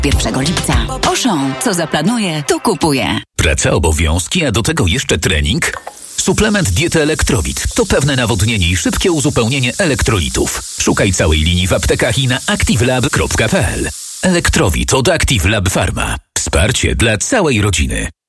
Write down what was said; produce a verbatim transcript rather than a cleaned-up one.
pierwszego lipca. Auchan, co zaplanuje, to kupuje. Praca, obowiązki, a do tego jeszcze trening? Suplement diety Elektrowit to pewne nawodnienie i szybkie uzupełnienie elektrolitów. Szukaj całej linii w aptekach i na activelab kropka p l. Elektrowit od Active Lab Pharma. Wsparcie dla całej rodziny.